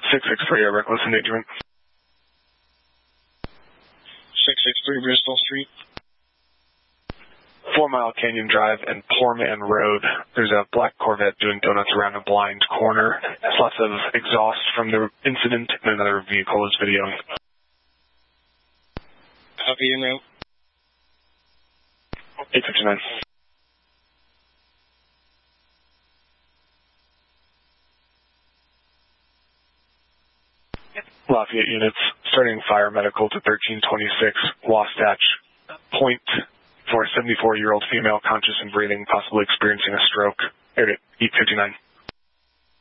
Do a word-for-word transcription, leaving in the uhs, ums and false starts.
six six three, a reckless endangerment. six six three Bristol Street. Four Mile Canyon Drive and Poorman Road. There's a black Corvette doing donuts around a blind corner. There's lots of exhaust from the incident, and another vehicle is videoing. Copy en route. eight fifty-nine. Lafayette units, starting fire medical to thirteen twenty-six, Wasatch Point for a seventy-four-year-old female conscious and breathing, possibly experiencing a stroke. Aired at eight fifty-nine.